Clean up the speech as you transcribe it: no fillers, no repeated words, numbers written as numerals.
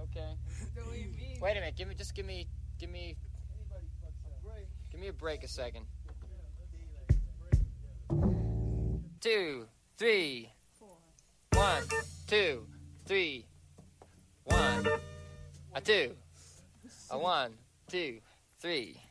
Okay. Wait a minute. Give me a break a second. 2, 3, 1, 2, 3, 1, a 2, a 1, 2, 3.